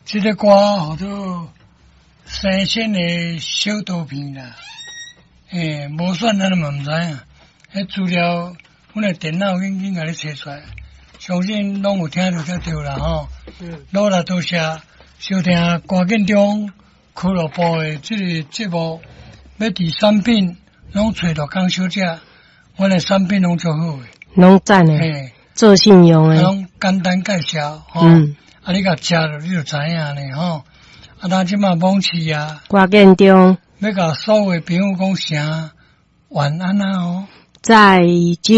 这个歌好多新鲜的小图片啦，无算咱嘛唔知啊。迄资料，阮的电脑已经甲你找出来，相信拢有听到才对啦吼。努力多谢收听关键中俱乐部的这个节目，要伫产品拢找到江小姐，阮的产品拢做好诶， 拢赞诶，做信用诶， 拢简单介绍吼。啊，你甲食了你就知影咧吼。啊，咱即马往期啊， 关键中要甲所有朋友讲声晚安啊哦， 再见。